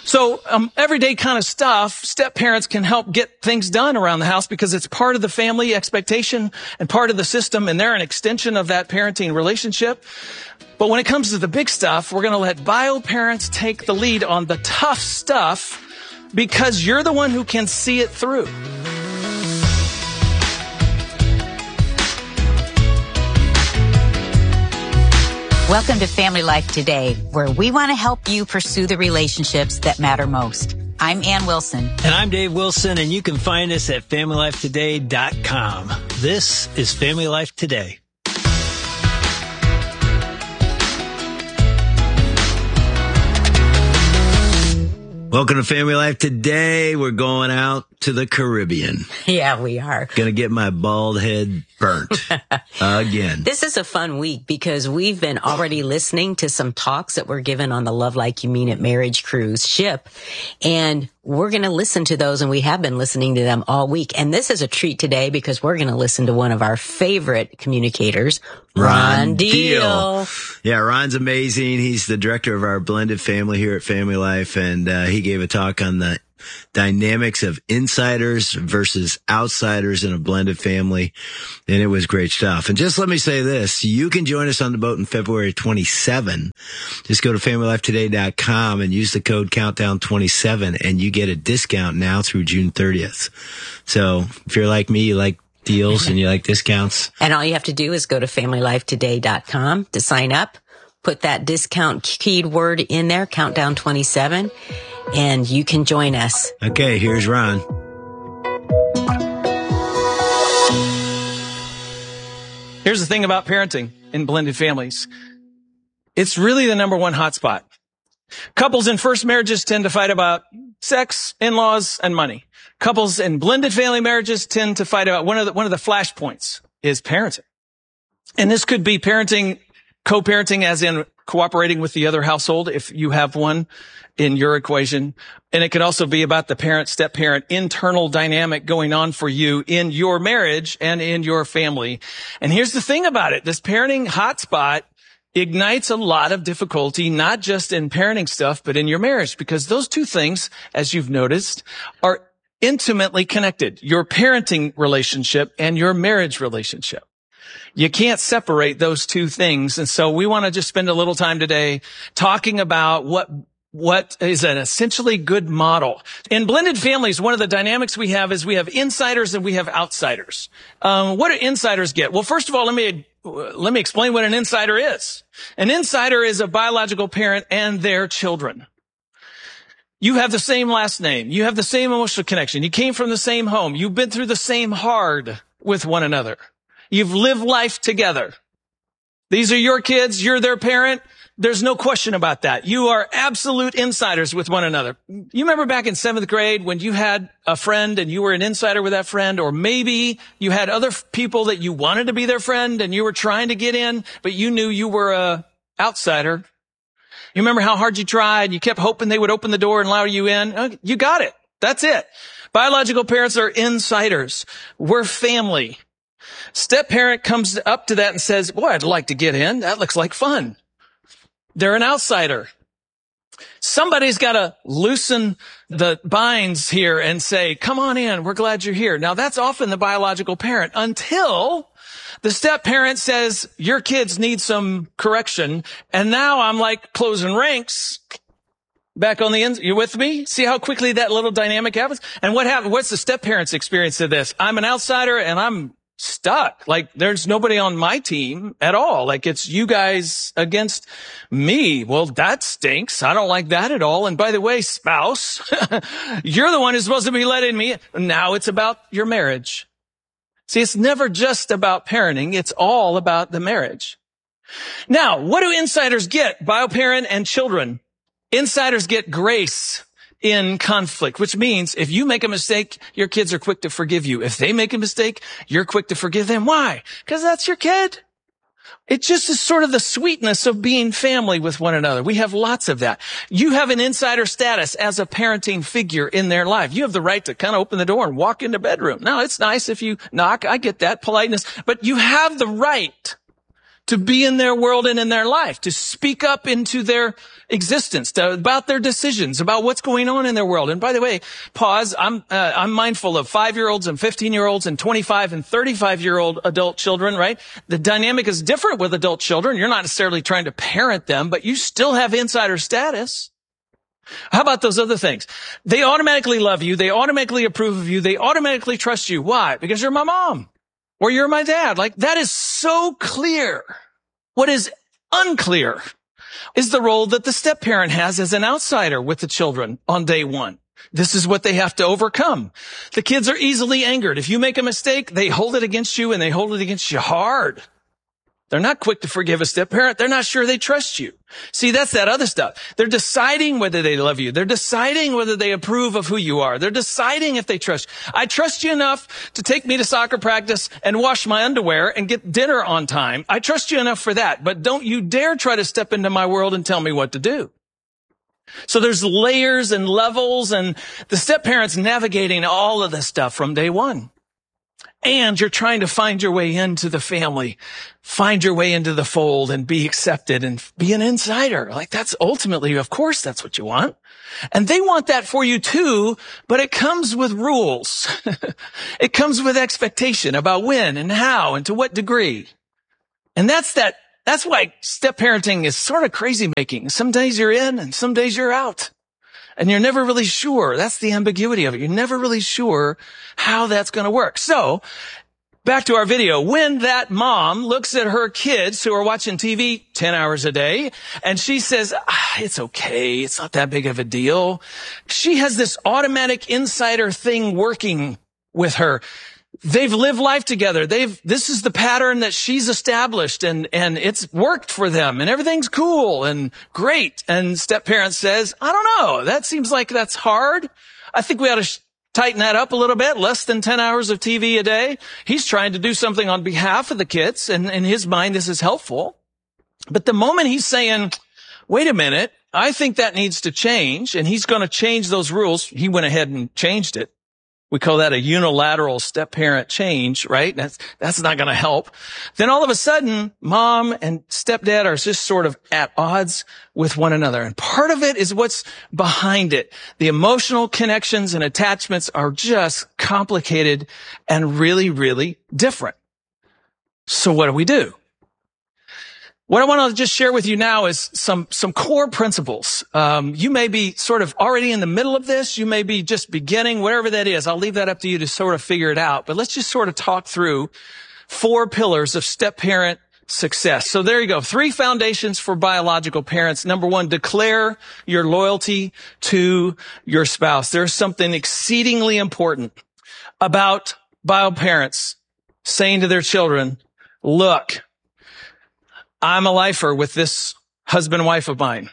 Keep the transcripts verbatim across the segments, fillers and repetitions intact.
So, um, everyday kind of stuff, step parents can help get things done around the house because it's part of the family expectation and part of the system, and they're an extension of that parenting relationship. But when it comes to the big stuff, we're going to let bio parents take the lead on the tough stuff because you're the one who can see it through. Welcome to Family Life Today, where we want to help you pursue the relationships that matter most. I'm Ann Wilson. And I'm Dave Wilson, and you can find us at family life today dot com. This is Family Life Today. Welcome to Family Life Today. We're going out to the Caribbean. Yeah, we are. Gonna get my bald head burnt again. This is a fun week because we've been already listening to some talks that were given on the Love Like You Mean It marriage cruise ship. And we're going to listen to those, and we have been listening to them all week. And this is a treat today because we're going to listen to one of our favorite communicators, Ron, Ron Deal. Deal. Yeah, Ron's amazing. He's the director of our blended family here at Family Life, and uh, he gave a talk on the dynamics of insiders versus outsiders in a blended family. And it was great stuff. And just let me say this, you can join us on the boat in February twenty-seventh. Just go to family life today dot com and use the code countdown twenty-seven and you get a discount now through June thirtieth. So if you're like me, you like deals and you like discounts. And all you have to do is go to family life today dot com to sign up. Put that discount keyword in there, countdown twenty-seven, and you can join us. Okay, here's Ron. Here's the thing about parenting in blended families. It's really the number one hotspot. Couples in first marriages tend to fight about sex, in-laws, and money. Couples in blended family marriages tend to fight about one of the, one of the flashpoints is parenting. And this could be parenting, co-parenting as in cooperating with the other household if you have one in your equation. And it could also be about the parent, step-parent, internal dynamic going on for you in your marriage and in your family. And here's the thing about it. This parenting hotspot ignites a lot of difficulty, not just in parenting stuff, but in your marriage, because those two things, as you've noticed, are intimately connected. Your parenting relationship and your marriage relationship. You can't separate those two things. And so we want to just spend a little time today talking about what what is an essentially good model. In blended families, one of the dynamics we have is we have insiders and we have outsiders. Um, what do insiders get? Well, first of all, let me let me explain what an insider is. An insider is a biological parent and their children. You have the same last name. You have the same emotional connection. You came from the same home. You've been through the same hard with one another. You've lived life together. These are your kids. You're their parent. There's no question about that. You are absolute insiders with one another. You remember back in seventh grade when you had a friend and you were an insider with that friend, or maybe you had other people that you wanted to be their friend and you were trying to get in, but you knew you were a outsider. You remember how hard you tried. You kept hoping they would open the door and allow you in. You got it. That's it. Biological parents are insiders. We're family. Step parent comes up to that and says, boy, I'd like to get in. That looks like fun. They're an outsider. Somebody's got to loosen the binds here and say, come on in. We're glad you're here. Now, that's often the biological parent until the step parent says, your kids need some correction. And now I'm like closing ranks back on the end. You with me? See how quickly that little dynamic happens? And what happened? What's the step parent's experience of this? I'm an outsider and I'm stuck. Like there's nobody on my team at all. Like it's you guys against me. Well, that stinks. I don't like that at all. And by the way, spouse, you're the one who's supposed to be letting me in. Now it's about your marriage. See, it's never just about parenting. It's all about the marriage. Now, what do insiders get? Bioparent and children. Insiders get grace in conflict, which means if you make a mistake, your kids are quick to forgive you. If they make a mistake, you're quick to forgive them. Why? Because that's your kid. It just is sort of the sweetness of being family with one another. We have lots of that. You have an insider status as a parenting figure in their life. You have the right to kind of open the door and walk in the bedroom. Now, it's nice if you knock. I get that politeness, but you have the right to be in their world and in their life, to speak up into their existence, to, about their decisions, about what's going on in their world. And by the way, pause, I'm, uh, I'm mindful of five-year-olds and fifteen-year-olds and twenty-five and thirty-five-year-old adult children, right? The dynamic is different with adult children. You're not necessarily trying to parent them, but you still have insider status. How about those other things? They automatically love you. They automatically approve of you. They automatically trust you. Why? Because you're my mom or you're my dad. Like, that is so clear. What is unclear is the role that the step parent has as an outsider with the children on day one. This is what they have to overcome. The kids are easily angered. If you make a mistake, they hold it against you, and they hold it against you hard. They're not quick to forgive a step parent. They're not sure they trust you. See, that's that other stuff. They're deciding whether they love you. They're deciding whether they approve of who you are. They're deciding if they trust you. I trust you enough to take me to soccer practice and wash my underwear and get dinner on time. I trust you enough for that. But don't you dare try to step into my world and tell me what to do. So there's layers and levels, and the step parent's navigating all of this stuff from day one. And you're trying to find your way into the family, find your way into the fold and be accepted and be an insider. Like, that's ultimately, of course, that's what you want. And they want that for you too, but it comes with rules. It comes with expectation about when and how and to what degree. And that's that, that's why step parenting is sort of crazy making. Some days you're in and some days you're out. And you're never really sure. That's the ambiguity of it. You're never really sure how that's going to work. So, back to our video. When that mom looks at her kids who are watching T V ten hours a day, and she says, ah, it's okay, it's not that big of a deal, she has this automatic insider thing working with her. They've lived life together. They've, this is the pattern that she's established, and, and it's worked for them, and everything's cool and great. And step parent says, I don't know, that seems like that's hard. I think we ought to sh- tighten that up a little bit. Less than ten hours of T V a day. He's trying to do something on behalf of the kids, and in his mind, this is helpful. But the moment he's saying, wait a minute, I think that needs to change, and he's going to change those rules, he went ahead and changed it. We call that a unilateral step-parent change, right? That's, that's not going to help. Then all of a sudden, mom and stepdad are just sort of at odds with one another. And part of it is what's behind it. The emotional connections and attachments are just complicated and really, really different. So what do we do? What I want to just share with you now is some, some core principles. Um, you may be sort of already in the middle of this. You may be just beginning, whatever that is. I'll leave that up to you to sort of figure it out. But let's just sort of talk through four pillars of step-parent success. So there you go. Three foundations for biological parents. Number one, declare your loyalty to your spouse. There's something exceedingly important about bio parents saying to their children, look, I'm a lifer with this husband and wife of mine.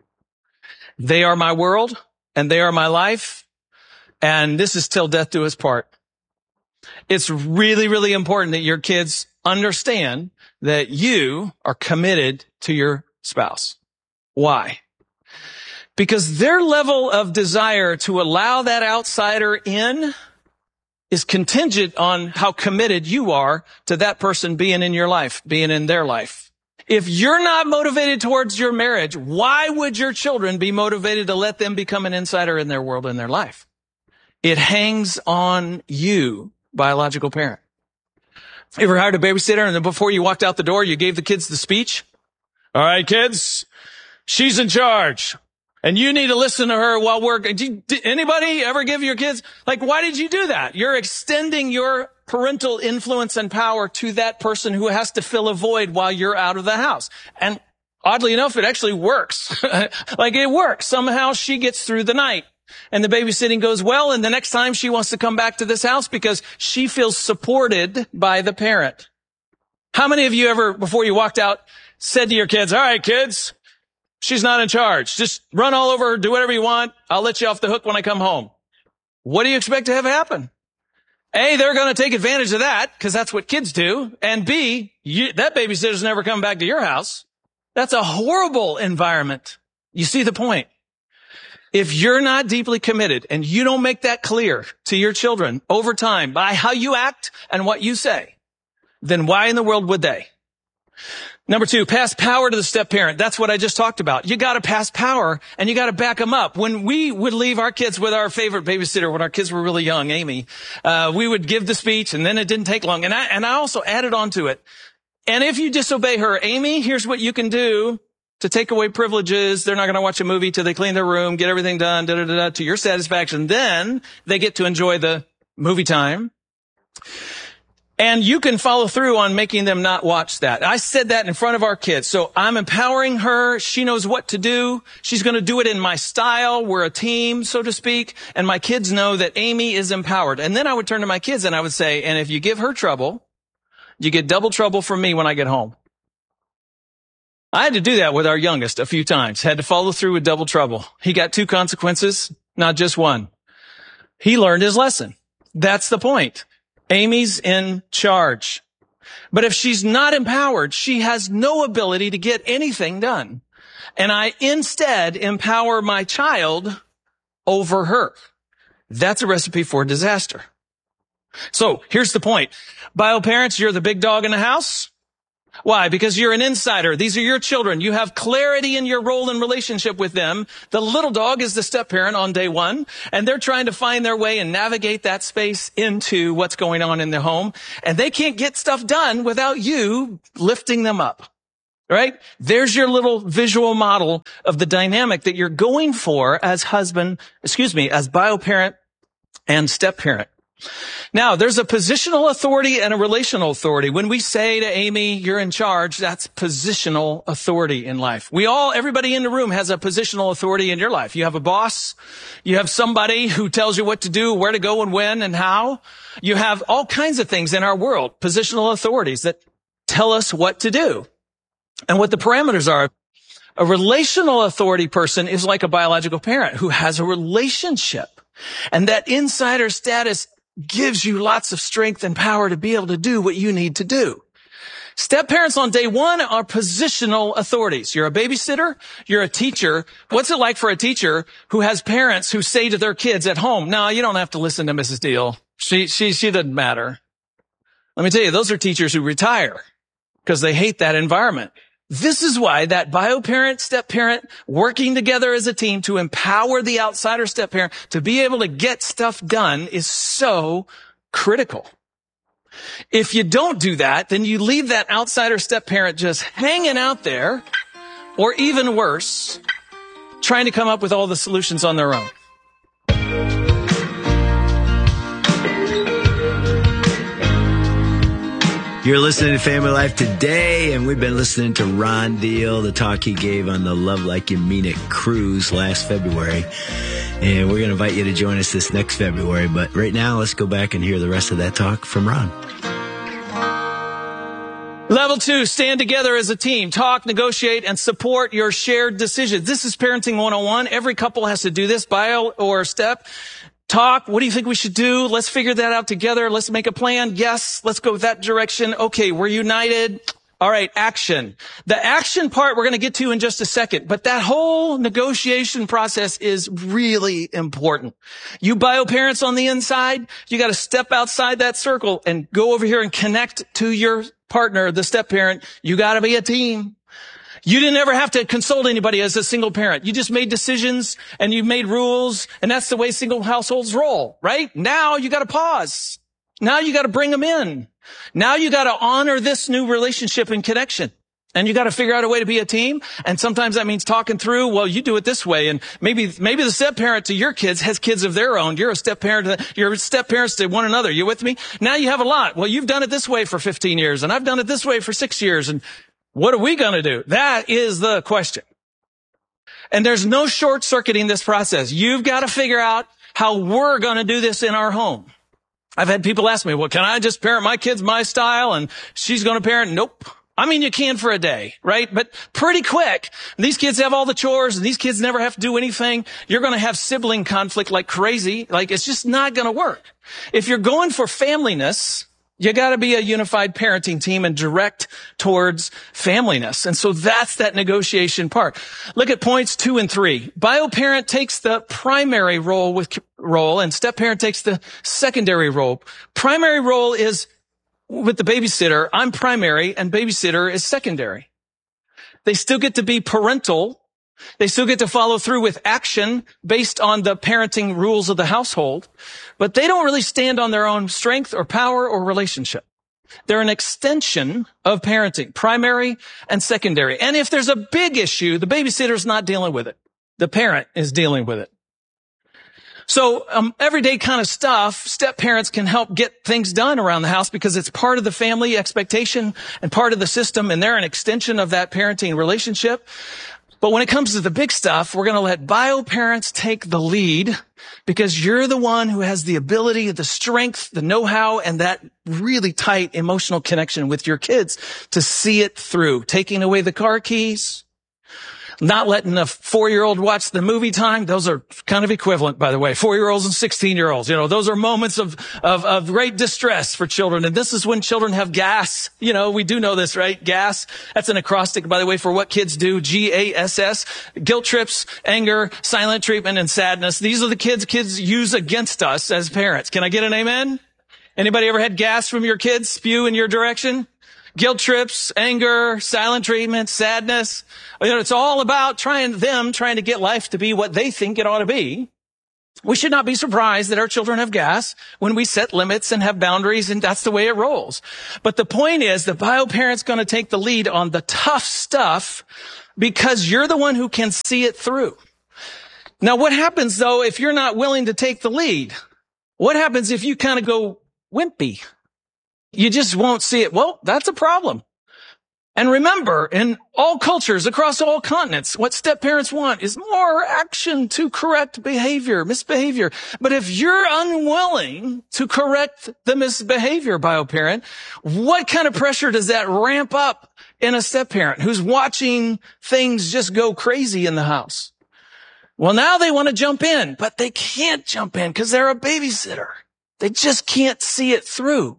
They are my world and they are my life. And this is till death do us part. It's really, really important that your kids understand that you are committed to your spouse. Why? Because their level of desire to allow that outsider in is contingent on how committed you are to that person being in your life, being in their life. If you're not motivated towards your marriage, why would your children be motivated to let them become an insider in their world and their life? It hangs on you, biological parent. You ever hired a babysitter and then before you walked out the door, you gave the kids the speech? All right, kids, she's in charge. And you need to listen to her while we're, did anybody ever give your kids, like, why did you do that? You're extending your parental influence and power to that person who has to fill a void while you're out of the house. And oddly enough, it actually works. Like, it works. Somehow she gets through the night and the babysitting goes well. And the next time she wants to come back to this house because she feels supported by the parent. How many of you ever, before you walked out, said to your kids, all right, kids, she's not in charge. Just run all over her, do whatever you want. I'll let you off the hook when I come home. What do you expect to have happen? A, they're going to take advantage of that because that's what kids do. And B, you, that babysitter's never come back to your house. That's a horrible environment. You see the point? If you're not deeply committed and you don't make that clear to your children over time by how you act and what you say, then why in the world would they? Number two, pass power to the step parent. That's what I just talked about. You got to pass power and you got to back them up. When we would leave our kids with our favorite babysitter, when our kids were really young, Amy, uh, we would give the speech and then it didn't take long. And I, and I also added on to it. And if you disobey her, Amy, here's what you can do to take away privileges. They're not going to watch a movie till they clean their room, get everything done, da, da, da, da, to your satisfaction. Then they get to enjoy the movie time. And you can follow through on making them not watch that. I said that in front of our kids. So I'm empowering her. She knows what to do. She's going to do it in my style. We're a team, so to speak. And my kids know that Amy is empowered. And then I would turn to my kids and I would say, and if you give her trouble, you get double trouble from me when I get home. I had to do that with our youngest a few times. Had to follow through with double trouble. He got two consequences, not just one. He learned his lesson. That's the point. Amy's in charge. But if she's not empowered, she has no ability to get anything done. And I instead empower my child over her. That's a recipe for disaster. So here's the point. Bio parents, you're the big dog in the house. Why? Because you're an insider. These are your children. You have clarity in your role and relationship with them. The little dog is the step parent on day one, and they're trying to find their way and navigate that space into what's going on in their home. And they can't get stuff done without you lifting them up. Right? There's your little visual model of the dynamic that you're going for as husband, excuse me, as bio parent and step parent. Now, there's a positional authority and a relational authority. When we say to Amy, you're in charge, that's positional authority in life. We all, everybody in the room has a positional authority in your life. You have a boss. You have somebody who tells you what to do, where to go and when and how. You have all kinds of things in our world, positional authorities that tell us what to do and what the parameters are. A relational authority person is like a biological parent who has a relationship, and that insider status gives you lots of strength and power to be able to do what you need to do. Step parents on day one are positional authorities. You're a babysitter. You're a teacher. What's it like for a teacher who has parents who say to their kids at home, no, you don't have to listen to Missus Deal. She, she, she doesn't matter. Let me tell you, those are teachers who retire because they hate that environment. This is why that bio parent, step parent, working together as a team to empower the outsider step parent to be able to get stuff done is so critical. If you don't do that, then you leave that outsider step parent just hanging out there, or even worse, trying to come up with all the solutions on their own. You're listening to Family Life Today, and we've been listening to Ron Deal, the talk he gave on the Love Like You Mean It cruise last February. And we're going to invite you to join us this next February. But right now, let's go back and hear the rest of that talk from Ron. Level two, stand together as a team. Talk, negotiate, and support your shared decisions. This is Parenting one oh one. Every couple has to do this, bio or step. Talk. What do you think we should do? Let's figure that out together. Let's make a plan. Yes. Let's go that direction. Okay. We're united. All right. Action. The action part we're going to get to in just a second, but that whole negotiation process is really important. You bio parents on the inside, you got to step outside that circle and go over here and connect to your partner, the step parent. You got to be a team. You didn't ever have to consult anybody as a single parent. You just made decisions and you made rules, and that's the way single households roll, right? Now you got to pause. Now you got to bring them in. Now you got to honor this new relationship and connection. And you got to figure out a way to be a team. And sometimes that means talking through, well, you do it this way. And maybe, maybe the step parent to your kids has kids of their own. You're a step parent, you're step parents to one another. You with me? Now you have a lot. Well, you've done it this way for fifteen years, and I've done it this way for six years. And what are we going to do? That is the question. And there's no short-circuiting this process. You've got to figure out how we're going to do this in our home. I've had people ask me, well, can I just parent my kids my style and she's going to parent? Nope. I mean, you can for a day, right? But pretty quick. These kids have all the chores and these kids never have to do anything. You're going to have sibling conflict like crazy. Like, it's just not going to work. If you're going for familyness, you got to be a unified parenting team and direct towards familyness. And so that's that negotiation part. Look at points two and three. Bio parent takes the primary role with role and step parent takes the secondary role. Primary role is with the babysitter. I'm primary and babysitter is secondary. They still get to be parental. They still get to follow through with action based on the parenting rules of the household, but they don't really stand on their own strength or power or relationship. They're an extension of parenting, primary and secondary. And if there's a big issue, the babysitter's not dealing with it. The parent is dealing with it. So um, everyday kind of stuff, step parents can help get things done around the house because it's part of the family expectation and part of the system, and they're an extension of that parenting relationship. But when it comes to the big stuff, we're going to let bio parents take the lead because you're the one who has the ability, the strength, the know-how, and that really tight emotional connection with your kids to see it through. Taking away the car keys, not letting a four-year-old watch the movie time. Those are kind of equivalent, by the way. Four-year-olds and sixteen-year-olds. You know, those are moments of, of, of great distress for children. And this is when children have gas. You know, we do know this, right? Gas. That's an acrostic, by the way, for what kids do. G A S S. Guilt trips, anger, silent treatment, and sadness. These are the kids kids use against us as parents. Can I get an amen? Anybody ever had gas from your kids spew in your direction? Guilt trips, anger, silent treatment, sadness. You know, it's all about trying them, trying to get life to be what they think it ought to be. We should not be surprised that our children have gas when we set limits and have boundaries, and that's the way it rolls. But the point is, the bio parent's going to take the lead on the tough stuff because you're the one who can see it through. Now, what happens, though, if you're not willing to take the lead? What happens if you kind of go wimpy? You just won't see it. Well, that's a problem. And remember, in all cultures, across all continents, what step parents want is more action to correct behavior, misbehavior. But if you're unwilling to correct the misbehavior, bio parent, what kind of pressure does that ramp up in a step parent who's watching things just go crazy in the house? Well, now they want to jump in, but they can't jump in because they're a babysitter. They just can't see it through.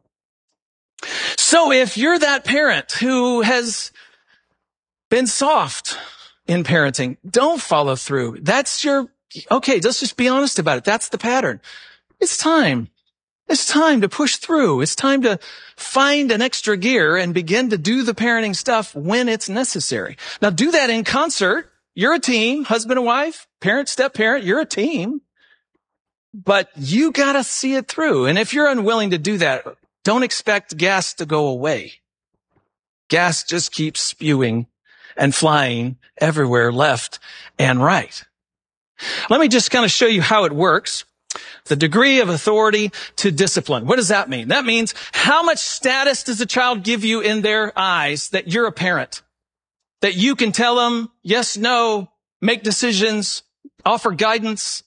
So if you're that parent who has been soft in parenting, don't follow through. That's your, okay, let's just be honest about it. That's the pattern. It's time. It's time to push through. It's time to find an extra gear and begin to do the parenting stuff when it's necessary. Now do that in concert. You're a team, husband and wife, parent, step parent, you're a team. But you gotta see it through. And if you're unwilling to do that, don't expect gas to go away. Gas just keeps spewing and flying everywhere, left and right. Let me just kind of show you how it works. The degree of authority to discipline. What does that mean? That means how much status does a child give you in their eyes that you're a parent? That you can tell them yes, no, make decisions, offer guidance.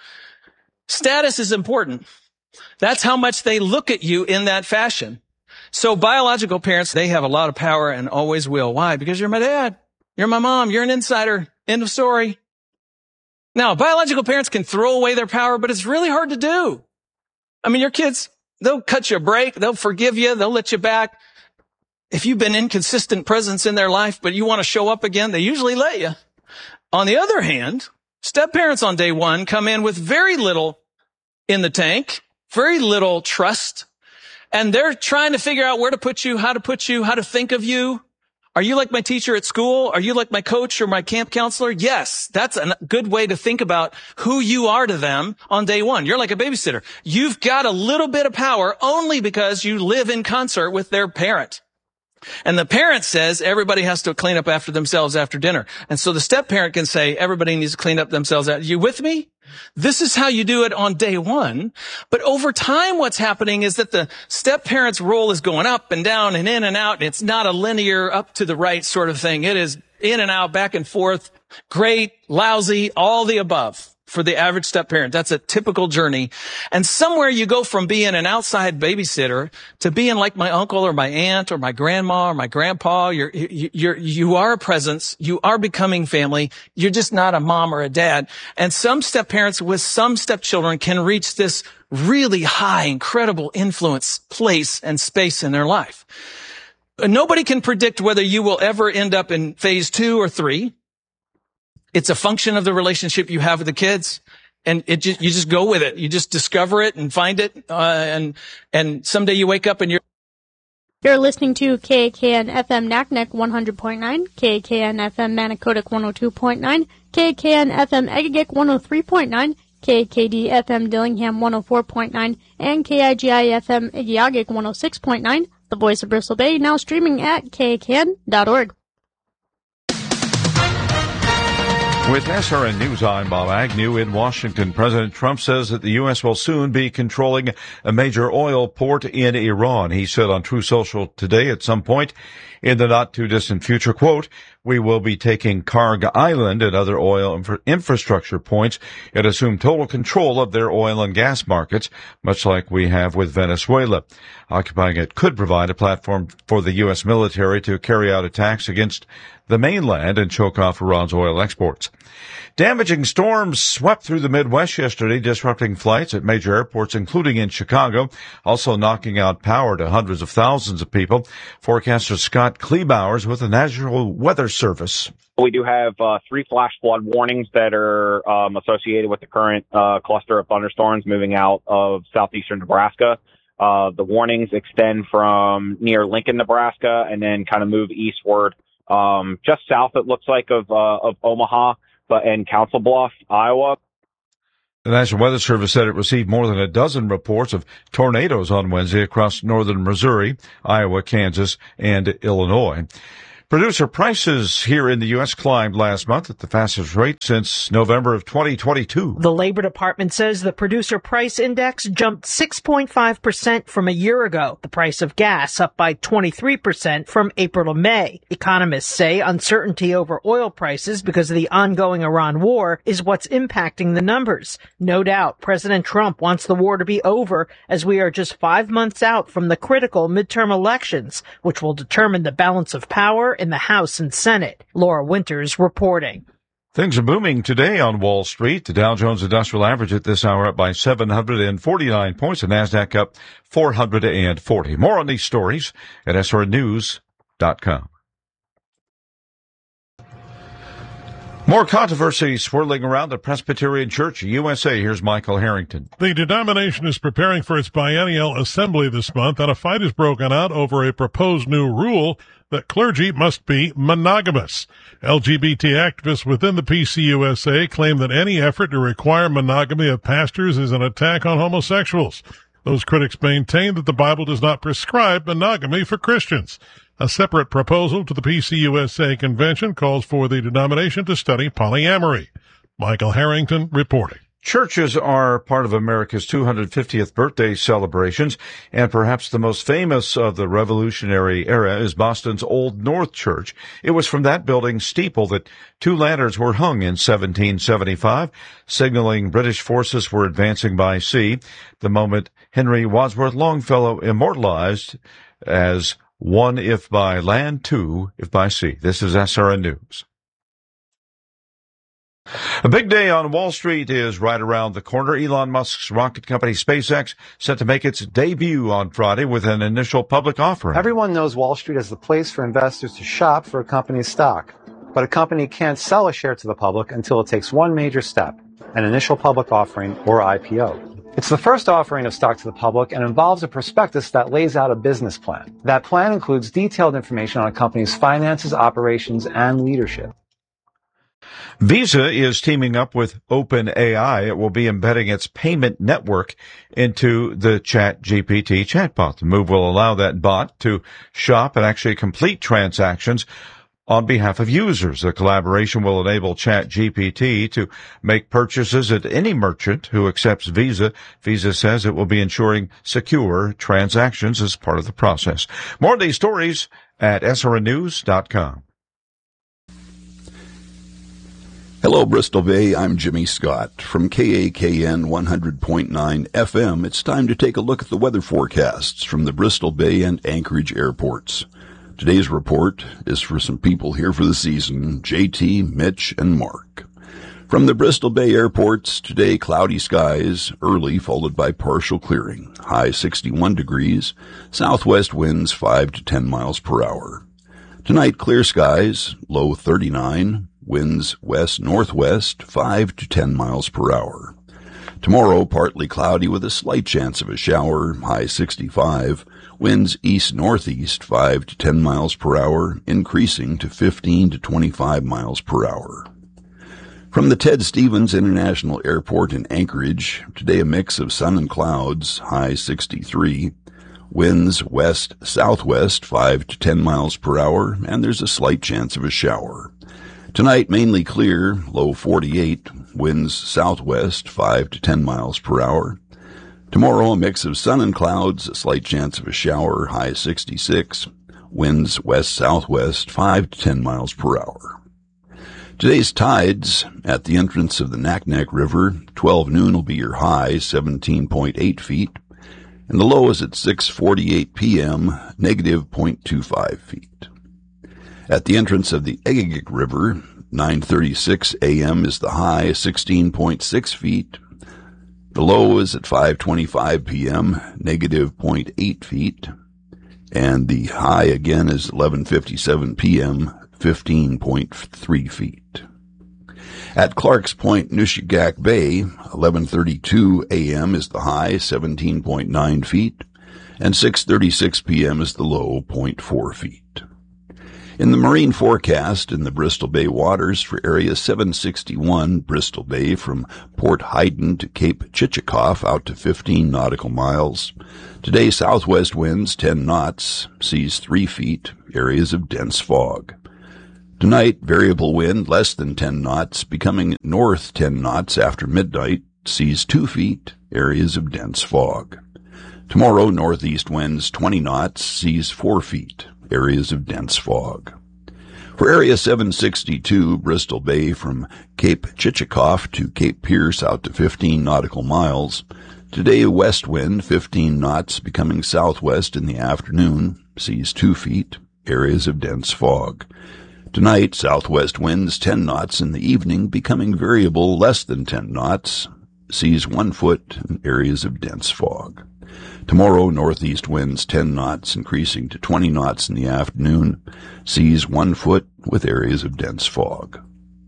Status is important. That's how much they look at you in that fashion. So biological parents, they have a lot of power and always will. Why? Because you're my dad. You're my mom. You're an insider. End of story. Now, biological parents can throw away their power, but it's really hard to do. I mean, your kids, they'll cut you a break. They'll forgive you. They'll let you back. If you've been inconsistent presence in their life, but you want to show up again, they usually let you. On the other hand, step parents on day one come in with very little in the tank. Very little trust, and they're trying to figure out where to put you, how to put you, how to think of you. Are you like my teacher at school? Are you like my coach or my camp counselor? Yes, that's a good way to think about who you are to them on day one. You're like a babysitter. You've got a little bit of power only because you live in concert with their parent. And the parent says everybody has to clean up after themselves after dinner. And so the step parent can say everybody needs to clean up themselves. Are you with me? This is how you do it on day one. But over time, what's happening is that the step parent's role is going up and down and in and out. And it's not a linear up to the right sort of thing. It is in and out, back and forth, great, lousy, all the above. For the average step parent, that's a typical journey. And somewhere you go from being an outside babysitter to being like my uncle or my aunt or my grandma or my grandpa. You're, you're, you are a presence. You are becoming family. You're just not a mom or a dad. And some step parents with some stepchildren can reach this really high, incredible influence, place, and space in their life. Nobody can predict whether you will ever end up in phase two or three. It's a function of the relationship you have with the kids, and it just, you just go with it. You just discover it and find it, uh, and and someday you wake up and you're You're listening to K A K N F M Naknek one hundred point nine, K A K N F M Manicodic one oh two point nine, K A K N F M Egegik one oh three point nine, K A K D F M Dillingham one oh four point nine, and K I G I F M Igiagik one oh six point nine, the voice of Bristol Bay, now streaming at K A K N dot org. With S R N News, I'm Bob Agnew in Washington. President Trump says that the U S will soon be controlling a major oil port in Iran. He said on True Social today at some point in the not-too-distant future, quote, "We will be taking Karg Island and other oil infra- infrastructure points and assume total control of their oil and gas markets, much like we have with Venezuela. Occupying it could provide a platform for the U S military to carry out attacks against the mainland and choke off Iran's oil exports." Damaging storms swept through the Midwest yesterday, disrupting flights at major airports, including in Chicago, also knocking out power to hundreds of thousands of people. Forecaster Scott Kleebauers with the National Weather Service. We do have uh, three flash flood warnings that are um, associated with the current uh, cluster of thunderstorms moving out of southeastern Nebraska. Uh, the warnings extend from near Lincoln, Nebraska, and then kind of move eastward um, just south, it looks like, of uh, of Omaha, but in Council Bluff, Iowa. The National Weather Service said it received more than a dozen reports of tornadoes on Wednesday across northern Missouri, Iowa, Kansas, and Illinois. Producer prices here in the U S climbed last month at the fastest rate since November of twenty twenty-two. The Labor Department says the Producer Price Index jumped six point five percent from a year ago. The price of gas up by twenty-three percent from April to May. Economists say uncertainty over oil prices because of the ongoing Iran war is what's impacting the numbers. No doubt, President Trump wants the war to be over as we are just five months out from the critical midterm elections, which will determine the balance of power in the House and Senate. Laura Winters reporting. Things are booming today on Wall Street. The Dow Jones Industrial Average at this hour up by seven hundred forty-nine points. The NASDAQ up four hundred forty. More on these stories at S R N news dot com. More controversy swirling around the Presbyterian Church U S A. Here's Michael Harrington. The denomination is preparing for its biennial assembly this month, and a fight has broken out over a proposed new rule that clergy must be monogamous. L G B T activists within the P C U S A claim that any effort to require monogamy of pastors is an attack on homosexuals. Those critics maintain that the Bible does not prescribe monogamy for Christians. A separate proposal to the P C U S A convention calls for the denomination to study polyamory. Michael Harrington reporting. Churches are part of America's two hundred fiftieth birthday celebrations, and perhaps the most famous of the Revolutionary era is Boston's Old North Church. It was from that building's steeple that two lanterns were hung in seventeen seventy-five, signaling British forces were advancing by sea, the moment Henry Wadsworth Longfellow immortalized as one if by land, two if by sea. This is S R N News. A big day on Wall Street is right around the corner. Elon Musk's rocket company SpaceX set to make its debut on Friday with an initial public offering. Everyone knows Wall Street as the place for investors to shop for a company's stock. But a company can't sell a share to the public until it takes one major step, an initial public offering or I P O. It's the first offering of stock to the public and involves a prospectus that lays out a business plan. That plan includes detailed information on a company's finances, operations, and leadership. Visa is teaming up with OpenAI. It will be embedding its payment network into the ChatGPT chatbot. The move will allow that bot to shop and actually complete transactions on behalf of users. The collaboration will enable ChatGPT to make purchases at any merchant who accepts Visa. Visa says it will be ensuring secure transactions as part of the process. More of these stories at S R N news dot com. Hello, Bristol Bay. I'm Jimmy Scott from K A K N one hundred point nine F M. It's time to take a look at the weather forecasts from the Bristol Bay and Anchorage airports. Today's report is for some people here for the season, J T, Mitch, and Mark. From the Bristol Bay airports, today cloudy skies, early followed by partial clearing, high sixty-one degrees, southwest winds five to ten miles per hour. Tonight, clear skies, low thirty-nine, winds west-northwest, five to ten miles per hour. Tomorrow, partly cloudy with a slight chance of a shower, high sixty-five. Winds east-northeast, five to ten miles per hour, increasing to fifteen to twenty-five miles per hour. From the Ted Stevens International Airport in Anchorage, today a mix of sun and clouds, high sixty-three. Winds west-southwest, five to ten miles per hour, and there's a slight chance of a shower. Tonight, mainly clear, low forty-eight. Winds southwest, five to ten miles per hour. Tomorrow, a mix of sun and clouds, a slight chance of a shower, high sixty-six. Winds west-southwest, five to ten miles per hour. Today's tides at the entrance of the Naknek River, twelve noon will be your high, seventeen point eight feet. And the low is at six forty-eight p.m., negative zero point two five feet. At the entrance of the Egegik River, nine thirty-six a.m. is the high, sixteen point six feet. The low is at five twenty-five p.m., negative zero point eight feet. And the high again is eleven fifty-seven p.m., fifteen point three feet. At Clark's Point, Nushagak Bay, eleven thirty-two a.m. is the high, seventeen point nine feet, and six thirty-six p.m. is the low, zero point four feet. In the marine forecast in the Bristol Bay waters for Area seven sixty-one, Bristol Bay from Port Hayden to Cape Chichikov out to fifteen nautical miles. Today, southwest winds ten knots, seas three feet, areas of dense fog. Tonight, variable wind less than ten knots, becoming north ten knots after midnight, seas two feet, areas of dense fog. Tomorrow, northeast winds twenty knots, seas four feet, areas of dense fog. For Area seven sixty-two, Bristol Bay from Cape Chichikov to Cape Pierce out to fifteen nautical miles. Today, west wind fifteen knots, becoming southwest in the afternoon, seas two feet, areas of dense fog. Tonight, southwest winds ten knots in the evening, becoming variable less than ten knots, seas one foot, in areas of dense fog. Tomorrow, northeast winds ten knots, increasing to twenty knots in the afternoon, seas one foot with areas of dense fog.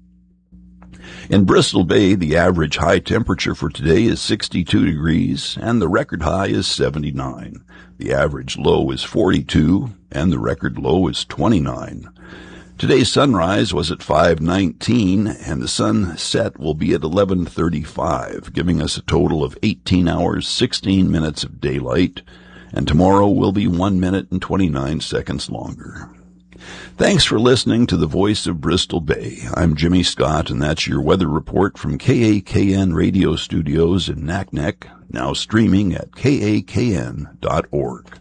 In Bristol Bay, the average high temperature for today is sixty-two degrees, and the record high is seventy-nine. The average low is forty-two, and the record low is twenty-nine. Today's sunrise was at five nineteen, and the sunset will be at eleven thirty-five, giving us a total of eighteen hours, sixteen minutes of daylight, and tomorrow will be one minute and twenty-nine seconds longer. Thanks for listening to the Voice of Bristol Bay. I'm Jimmy Scott, and that's your weather report from K A K N Radio Studios in Naknek, now streaming at K A K N dot org.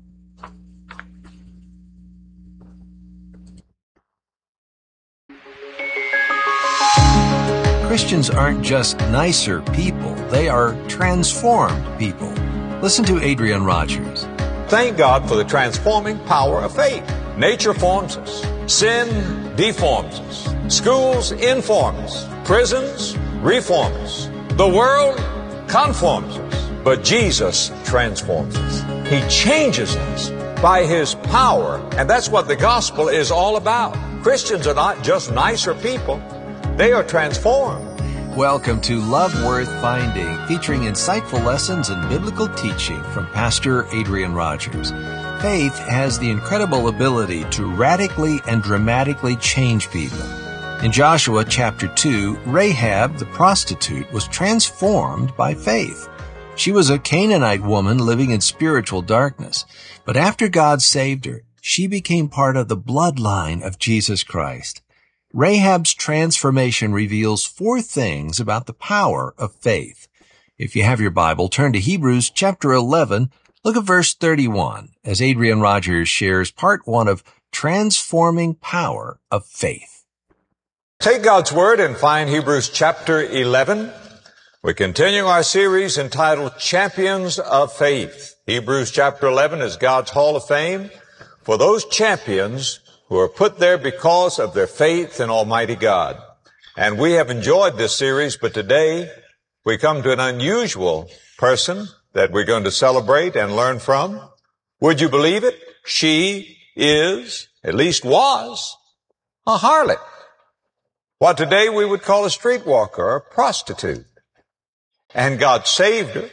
Christians aren't just nicer people, they are transformed people. Listen to Adrian Rogers. Thank God for the transforming power of faith. Nature forms us. Sin deforms us. Schools inform us. Prisons reform us. The world conforms us. But Jesus transforms us. He changes us by His power. And that's what the gospel is all about. Christians are not just nicer people. They are transformed. Welcome to Love Worth Finding, featuring insightful lessons and biblical teaching from Pastor Adrian Rogers. Faith has the incredible ability to radically and dramatically change people. In Joshua chapter two, Rahab, the prostitute, was transformed by faith. She was a Canaanite woman living in spiritual darkness, but after God saved her, she became part of the bloodline of Jesus Christ. Rahab's transformation reveals four things about the power of faith. If you have your Bible, turn to Hebrews chapter eleven, look at verse thirty-one, as Adrian Rogers shares part one of Transforming Power of Faith. Take God's Word and find Hebrews chapter eleven. We continue our series entitled Champions of Faith. Hebrews chapter eleven is God's Hall of Fame for those champions who are put there because of their faith in Almighty God. And we have enjoyed this series, but today we come to an unusual person that we're going to celebrate and learn from. Would you believe it? She is, at least was, a harlot. What today we would call a streetwalker or a prostitute. and God saved her.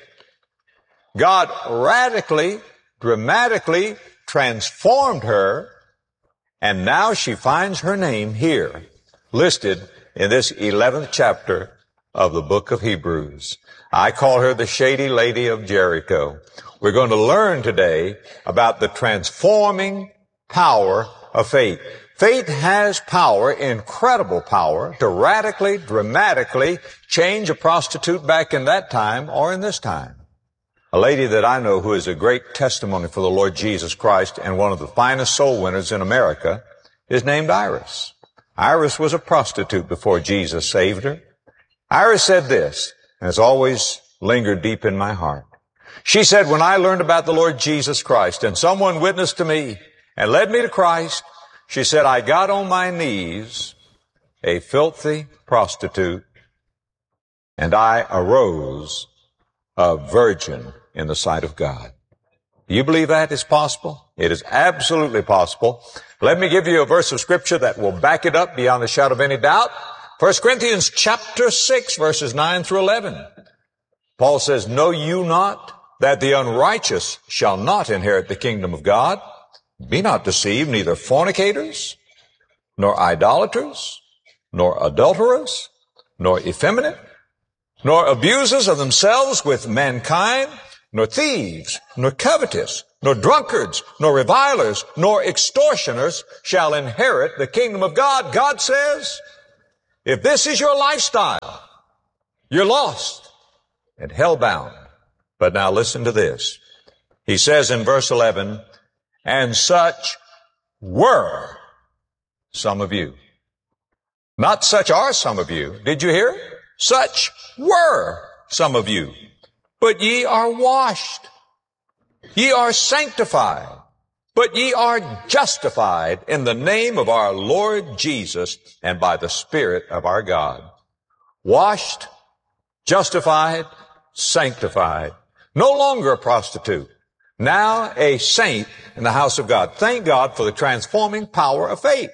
God radically, dramatically transformed her, and now she finds her name here, listed in this eleventh chapter of the book of Hebrews. I call her the Shady Lady of Jericho. We're going to learn today about the transforming power of faith. Faith has power, incredible power, to radically, dramatically change a prostitute back in that time or in this time. A lady that I know who is a great testimony for the Lord Jesus Christ and one of the finest soul winners in America is named Iris. Iris was a prostitute before Jesus saved her. Iris said this, and it's always lingered deep in my heart. She said, when I learned about the Lord Jesus Christ and someone witnessed to me and led me to Christ, she said, I got on my knees, a filthy prostitute, and I arose a virgin in the sight of God. Do you believe that is possible? It is absolutely possible. Let me give you a verse of Scripture that will back it up beyond a shadow of any doubt. First Corinthians chapter six, verses nine through eleven. Paul says, know you not that the unrighteous shall not inherit the kingdom of God? Be not deceived, neither fornicators, nor idolaters, nor adulterers, nor effeminate, nor abusers of themselves with mankind, nor thieves, nor covetous, nor drunkards, nor revilers, nor extortioners shall inherit the kingdom of God. God says, if this is your lifestyle, you're lost and hell-bound. But now listen to this. He says in verse eleven, and such were some of you. Not such are some of you. Did you hear? Such were some of you. But ye are washed. Ye are sanctified. But ye are justified in the name of our Lord Jesus and by the Spirit of our God. Washed, justified, sanctified. No longer a prostitute. Now a saint in the house of God. Thank God for the transforming power of faith.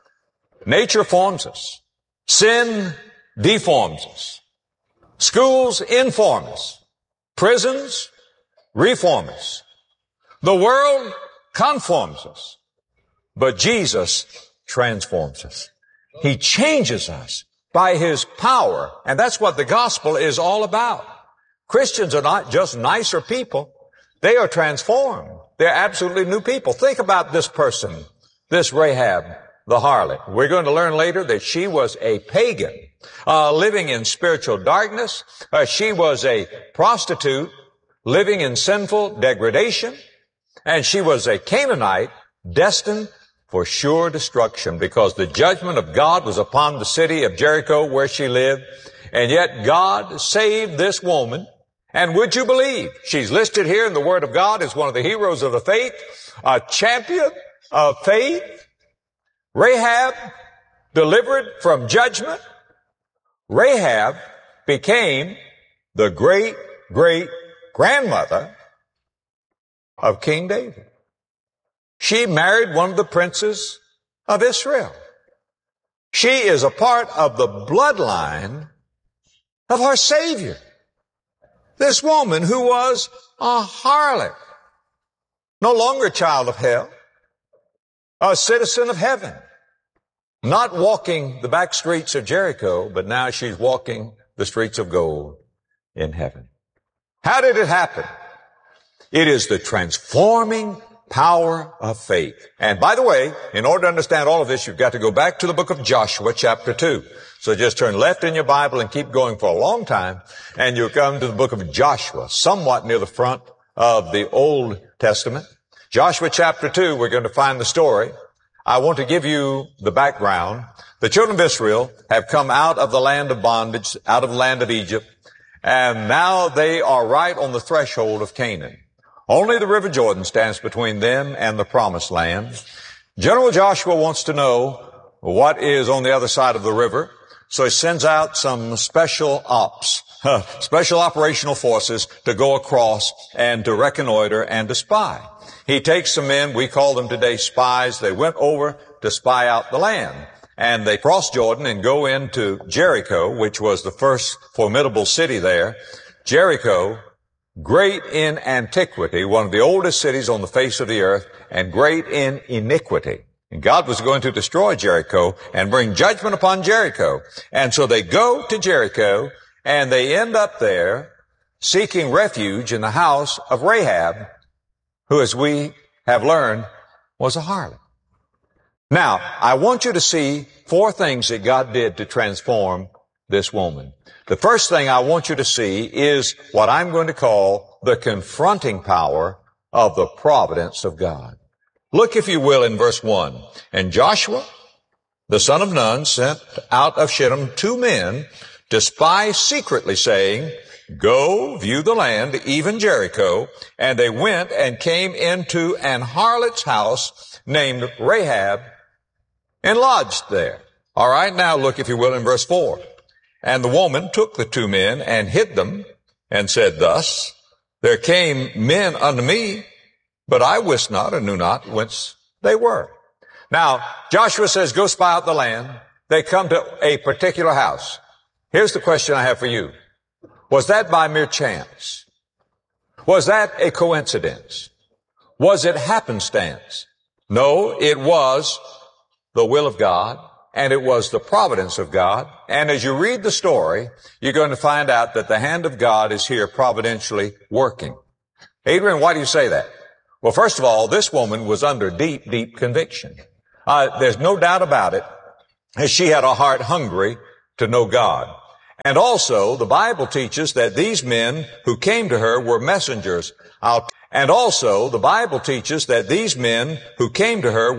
Nature forms us. Sin deforms us. Schools inform us. Prisons reform us. The world conforms us. But Jesus transforms us. He changes us by His power. And that's what the gospel is all about. Christians are not just nicer people. They are transformed. They're absolutely new people. Think about this person, this Rahab, the harlot. We're going to learn later that she was a pagan, uh, living in spiritual darkness. Uh, she was a prostitute, living in sinful degradation. And she was a Canaanite, destined for sure destruction, because the judgment of God was upon the city of Jericho where she lived. And yet God saved this woman. And would you believe, she's listed here in the Word of God as one of the heroes of the faith, a champion of faith. Rahab, delivered from judgment. Rahab became the great, great grandmother of King David. She married one of the princes of Israel. She is a part of the bloodline of our Savior. This woman who was a harlot, no longer a child of hell, a citizen of heaven, not walking the back streets of Jericho, but now she's walking the streets of gold in heaven. How did it happen? It is the transforming power of faith. And by the way, in order to understand all of this, you've got to go back to the book of Joshua, chapter two. So just turn left in your Bible and keep going for a long time, and you'll come to the book of Joshua, somewhat near the front of the Old Testament. Joshua chapter two, we're going to find the story. I want to give you the background. The children of Israel have come out of the land of bondage, out of the land of Egypt, and now they are right on the threshold of Canaan. Only the River Jordan stands between them and the Promised Land. General Joshua wants to know what is on the other side of the river, so he sends out some special ops, special operational forces to go across and to reconnoiter and to spy. He takes some men, we call them today spies. They went over to spy out the land. And they cross Jordan and go into Jericho, which was the first formidable city there. Jericho, great in antiquity, one of the oldest cities on the face of the earth, and great in iniquity. And God was going to destroy Jericho and bring judgment upon Jericho. And so they go to Jericho, and they end up there seeking refuge in the house of Rahab, who, as we have learned, was a harlot. Now, I want you to see four things that God did to transform this woman. The first thing I want you to see is what I'm going to call the confronting power of the providence of God. Look, if you will, in verse one. And Joshua, the son of Nun, sent out of Shittim two men to spy secretly, saying, Go, view the land, even Jericho. And they went and came into an harlot's house named Rahab and lodged there. All right, now look, if you will, in verse four. And the woman took the two men and hid them and said thus, There came men unto me, but I wist not and knew not whence they were. Now, Joshua says, go spy out the land. They come to a particular house. Here's the question I have for you. Was that by mere chance? Was that a coincidence? Was it happenstance? No, it was the will of God, and it was the providence of God. And as you read the story, you're going to find out that the hand of God is here providentially working. Adrian, why do you say that? Well, first of all, this woman was under deep, deep conviction. Uh, there's no doubt about it, as she had a heart hungry to know God. And also, the Bible teaches that these men who came to her were messengers. I'll, and also, the Bible teaches that these men who came to her